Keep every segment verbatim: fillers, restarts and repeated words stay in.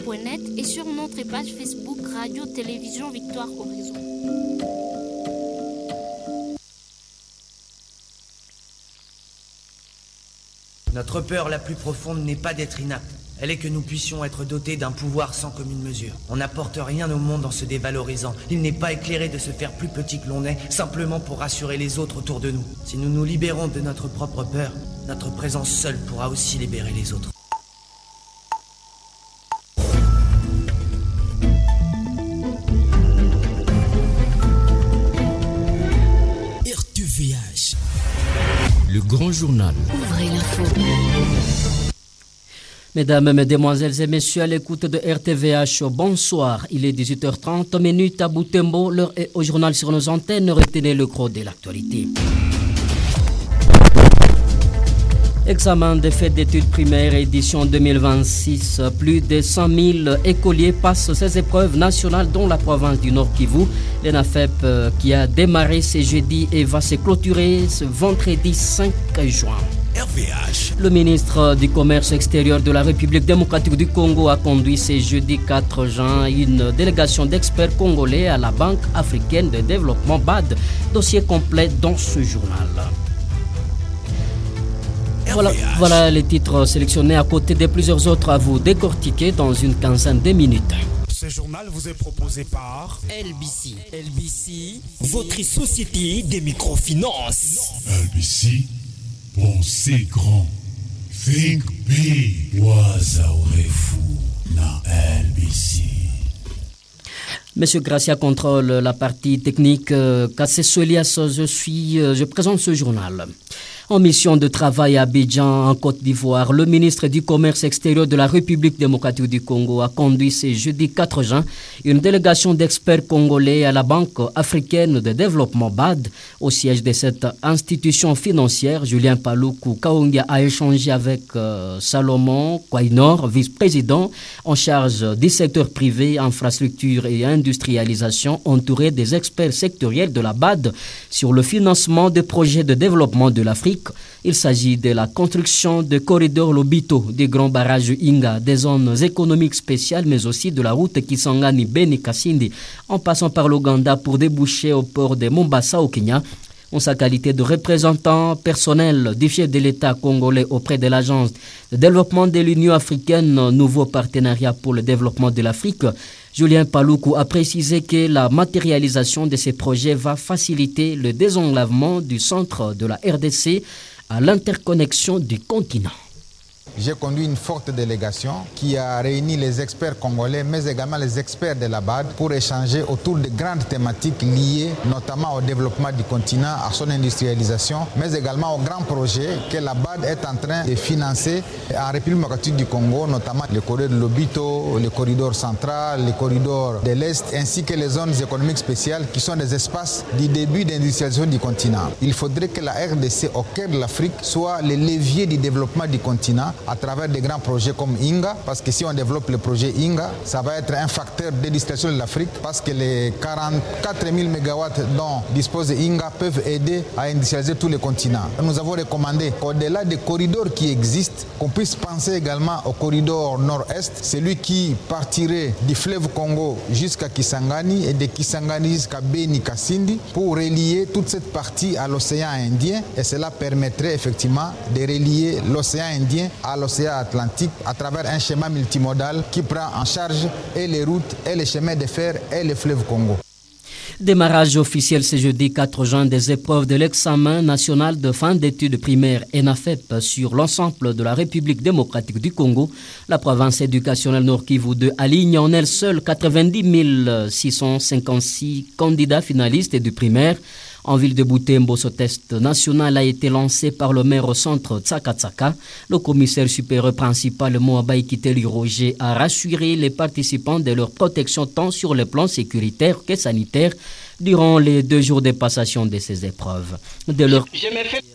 point net et sur notre page Facebook Radio Télévision Victoire Horizon. Notre peur la plus profonde n'est pas d'être inapte. Elle est que nous puissions être dotés d'un pouvoir sans commune mesure. On n'apporte rien au monde en se dévalorisant. Il n'est pas éclairé de se faire plus petit que l'on est, simplement pour rassurer les autres autour de nous. Si nous nous libérons de notre propre peur, notre présence seule pourra aussi libérer les autres. R T V H, le grand journal. Ouvrez l'info. Mesdames, Mesdemoiselles et Messieurs, à l'écoute de R T V H, bonsoir. Il est dix-huit heures trente minutes à Butembo. L'heure est au journal sur nos antennes. Retenez le gros de l'actualité. Examen des fêtes d'études primaires édition deux mille vingt-six. Plus de cent mille écoliers passent ces épreuves nationales dans la province du Nord Kivu. L'ENAFEP qui a démarré ce jeudi et va se clôturer ce vendredi cinq juin. R V H. Le ministre du Commerce extérieur de la République démocratique du Congo a conduit ce jeudi quatre juin une délégation d'experts congolais à la Banque africaine de développement B A D. Dossier complet dans ce journal. Voilà, voilà les titres sélectionnés à côté de plusieurs autres à vous décortiquer dans une quinzaine de minutes. Ce journal vous est proposé par L B C. L B C, votre société des microfinances. L B C, pensez grand. Think big. Wazaourefu na L B C. Monsieur Gracia contrôle la partie technique. Cassé Solias, je suis, je présente ce journal. En mission de travail à Abidjan, en Côte d'Ivoire, le ministre du Commerce extérieur de la République démocratique du Congo a conduit ce jeudi quatre juin une délégation d'experts congolais à la Banque africaine de développement B A D. Au siège de cette institution financière, Julien Paluku Kaunga a échangé avec euh, Salomon Kouainor, vice-président en charge du secteur privé, infrastructure et industrialisation, entouré des experts sectoriels de la B A D sur le financement des projets de développement de l'Afrique. Il s'agit de la construction de corridors Lobito, des grands barrages Inga, des zones économiques spéciales, mais aussi de la route Kisangani-Beni-Kasindi, en passant par l'Ouganda pour déboucher au port de Mombasa au Kenya. En sa qualité de représentant personnel du chef de l'État congolais auprès de l'Agence de développement de l'Union africaine, nouveau partenariat pour le développement de l'Afrique, Julien Paluku a précisé que la matérialisation de ces projets va faciliter le désenclavement du centre de la R D C à l'interconnexion du continent. J'ai conduit une forte délégation qui a réuni les experts congolais, mais également les experts de la B A D pour échanger autour de grandes thématiques liées notamment au développement du continent, à son industrialisation, mais également aux grands projets que la B A D est en train de financer en République démocratique du Congo, notamment le corridor de Lobito, le corridor central, le corridor de l'Est, ainsi que les zones économiques spéciales qui sont des espaces du début d'industrialisation du continent. Il faudrait que la R D C au cœur de l'Afrique soit le levier du développement du continent à travers des grands projets comme Inga, parce que si on développe le projet Inga, ça va être un facteur d'industrialisation de l'Afrique, parce que les quarante-quatre mille mégawatts dont dispose Inga peuvent aider à industrialiser tous les continents. Nous avons recommandé qu'au-delà des corridors qui existent, qu'on puisse penser également au corridor nord-est, celui qui partirait du fleuve Congo jusqu'à Kisangani et de Kisangani jusqu'à Beni Kasindi pour relier toute cette partie à l'océan Indien, et cela permettrait effectivement de relier l'océan Indien à l'océan Atlantique à travers un schéma multimodal qui prend en charge et les routes, et les chemins de fer, et le fleuve Congo. Démarrage officiel ce jeudi quatre juin des épreuves de l'examen national de fin d'études primaires ENAFEP sur l'ensemble de la République démocratique du Congo. La province éducationnelle Nord Kivu deux aligne en elle seule quatre-vingt-dix mille six cent cinquante-six candidats finalistes du primaire. En ville de Butembo, ce test national a été lancé par le maire au centre Tsaka Tsaka. Le commissaire supérieur principal Moabai Kiteli Roger a rassuré les participants de leur protection tant sur le plan sécuritaire que sanitaire durant les deux jours de passation de ces épreuves. De leur... Je me fais...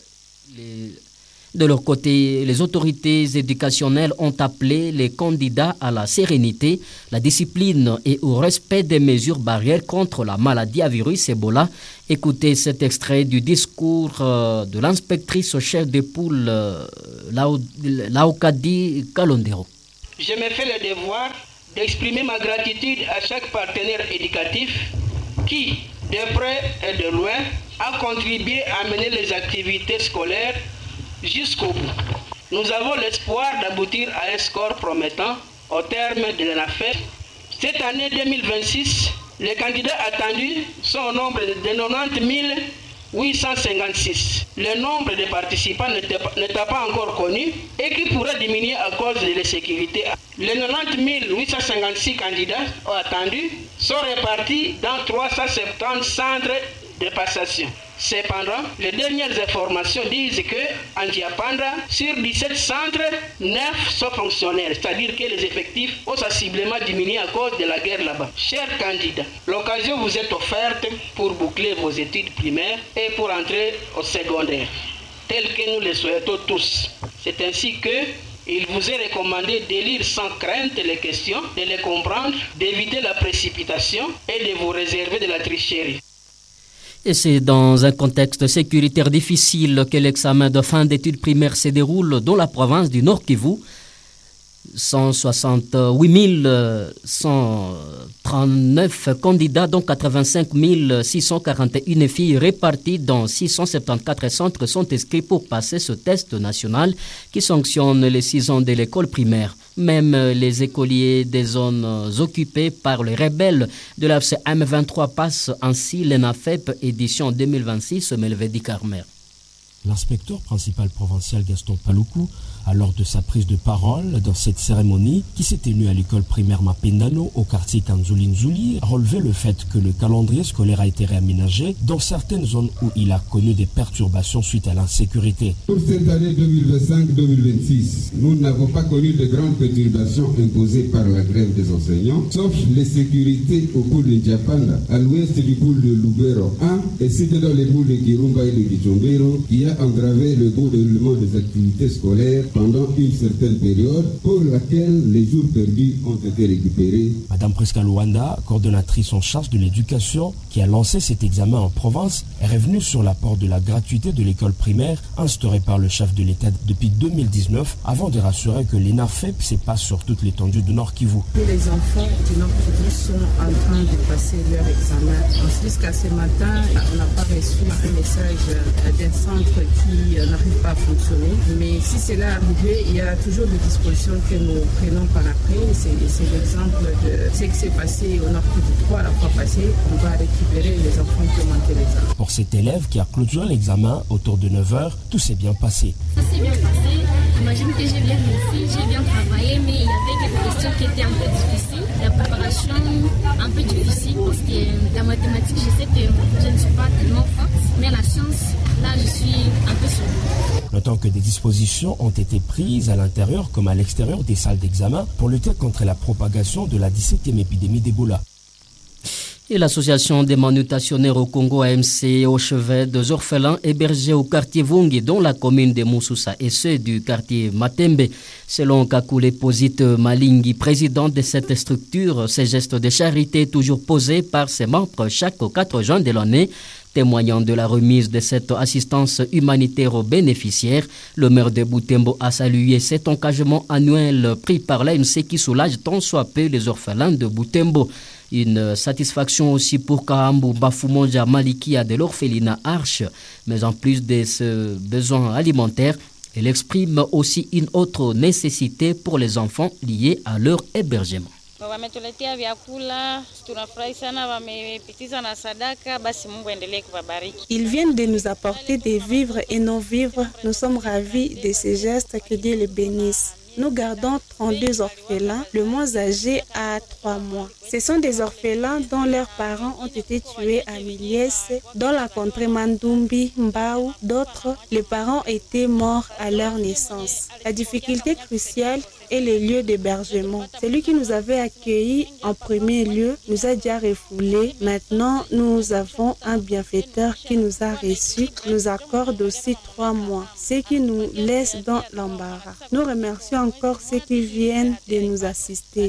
les... De leur côté, les autorités éducationnelles ont appelé les candidats à la sérénité, la discipline et au respect des mesures barrières contre la maladie à virus Ebola. Écoutez cet extrait du discours euh, de l'inspectrice au chef de poule euh, Laokadi Kalondero. je me fais le devoir d'exprimer ma gratitude à chaque partenaire éducatif qui, de près et de loin, a contribué à mener les activités scolaires jusqu'au bout. Nous avons l'espoir d'aboutir à un score promettant au terme de l'ANAFEP. Cette année deux mille vingt-six, les candidats attendus sont au nombre de quatre-vingt-dix mille huit cent cinquante-six. Le nombre de participants n'étant pas encore connu et qui pourrait diminuer à cause de l'insécurité. Les quatre-vingt-dix mille huit cent cinquante-six candidats attendus sont répartis dans trois cent soixante-dix centres de passation. Cependant, les dernières informations disent que en Diapanda, sur dix-sept centres, neuf sont fonctionnels, c'est-à-dire que les effectifs ont sensiblement diminué à cause de la guerre là-bas. Chers candidats, l'occasion vous est offerte pour boucler vos études primaires et pour entrer au secondaire, tel que nous le souhaitons tous. C'est ainsi que il vous est recommandé de lire sans crainte les questions, de les comprendre, d'éviter la précipitation et de vous réserver de la tricherie. Et c'est dans un contexte sécuritaire difficile que l'examen de fin d'études primaires se déroule dans la province du Nord Kivu. cent soixante-huit mille cent trente-neuf candidats, dont quatre-vingt-cinq mille six cent quarante et un filles réparties dans six cent soixante-quatorze centres sont inscrits pour passer ce test national qui sanctionne les six ans de l'école primaire. Même les écoliers des zones occupées par les rebelles de la F C M vingt-trois passent ainsi l'ENAFEP édition deux mille vingt-six, Melvedi Carmer. L'inspecteur principal provincial Gaston Paloukou, à lors de sa prise de parole dans cette cérémonie qui s'est tenue à l'école primaire Mapendano au quartier Kanzuli-Nzuli, a relevé le fait que le calendrier scolaire a été réaménagé dans certaines zones où il a connu des perturbations suite à l'insécurité. Pour cette année deux mille vingt-cinq deux mille vingt-six, nous n'avons pas connu de grandes perturbations imposées par la grève des enseignants, sauf les sécurités au pôle de Diapanda, à l'ouest du pôle de Lubero un, et c'était dans les pôles de Kirumba et de Gijombero, qui a engravé le bon déroulement des activités scolaires pendant une certaine période pour laquelle les jours perdus ont été récupérés. Madame Prisca Luanda, coordonnatrice en charge de l'éducation, qui a lancé cet examen en province, est revenue sur l'apport de la gratuité de l'école primaire instaurée par le chef de l'État depuis deux mille dix-neuf, avant de rassurer que l'ENAFEP ne pas sur toute l'étendue du Nord Kivu. Les enfants du Nord Kivu sont en train de passer leur examen. Jusqu'à ce matin, on n'a pas reçu un message d'un centre qui n'arrive pas à fonctionner. Mais si cela arrivé, il y a toujours des dispositions que nous prenons par après. C'est, c'est l'exemple de ce qui s'est passé au Nord Kivu trois la fois passée. On va récupérer les enfants qui ont manqué l'examen. Pour cet élève qui a clôturé l'examen autour de neuf heures, tout s'est bien passé. Ça s'est bien passé. J'imagine que j'ai bien réussi, j'ai bien travaillé, mais il y avait quelques questions qui étaient un peu difficiles. La préparation, un peu difficile, parce que la mathématique, je sais que je ne suis pas tellement forte, mais la science, là, je suis un peu sûre. Notons que des dispositions ont été prises à l'intérieur comme à l'extérieur des salles d'examen pour lutter contre la propagation de la dix-septième épidémie d'Ebola. Et l'association des manutentionnaires au Congo A M C au chevet des orphelins hébergés au quartier Vungi dans la commune de Moussoussa et ceux du quartier Matembe. Selon Kakule Posite Malingi, président de cette structure, ces gestes de charité toujours posés par ses membres chaque quatre juin de l'année, témoignant de la remise de cette assistance humanitaire aux bénéficiaires. Le maire de Butembo a salué cet engagement annuel pris par l'A M C qui soulage tant soit peu les orphelins de Butembo. Une satisfaction aussi pour Kahambu Bafumonja Malikia de l'orphelinat Arche, mais en plus de ce besoin alimentaire, elle exprime aussi une autre nécessité pour les enfants liée à leur hébergement. Ils viennent de nous apporter des vivres et nos vivres. Nous sommes ravis de ces gestes, que Dieu les bénisse. Nous gardons trente-deux orphelins, le moins âgé a trois mois. Ce sont des orphelins dont leurs parents ont été tués à Miliès, dans la contrée Mandumbi, Mbao. D'autres, les parents étaient morts à leur naissance. La difficulté cruciale est le lieu d'hébergement. Celui qui nous avait accueillis en premier lieu nous a déjà refoulés. Maintenant, nous avons un bienfaiteur qui nous a reçus, nous accorde aussi trois mois, ce qui nous laisse dans l'embarras. Nous remercions encore ceux qui viennent de nous assister.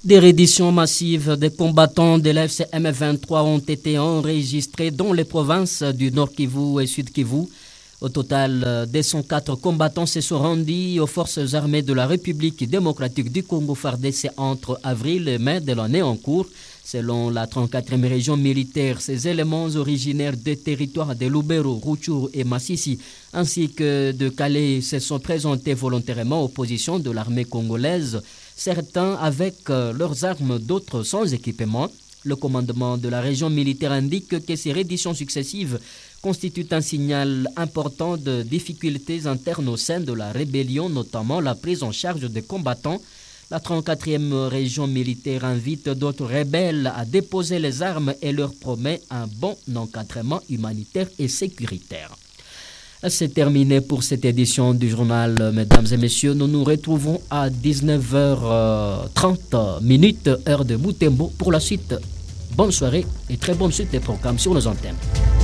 Des redditions massives des combattants de l'F C M vingt-trois ont été enregistrées dans les provinces du Nord Kivu et Sud Kivu. Au total, deux cent quatre combattants se sont rendus aux forces armées de la République démocratique du Congo F A R D C entre avril et mai de l'année en cours. Selon la trente-quatrième région militaire, ces éléments originaires des territoires de Lubero, Rutshuru et Masisi, ainsi que de Calais, se sont présentés volontairement aux positions de l'armée congolaise, certains avec leurs armes, d'autres sans équipement. Le commandement de la région militaire indique que ces redditions successives constituent un signal important de difficultés internes au sein de la rébellion, notamment la prise en charge des combattants. La trente-quatrième région militaire invite d'autres rebelles à déposer les armes et leur promet un bon encadrement humanitaire et sécuritaire. C'est terminé pour cette édition du journal, mesdames et messieurs. Nous nous retrouvons à dix-neuf heures trente, heure de Butembo, pour la suite. Bonne soirée et très bonne suite des programmes sur nos antennes.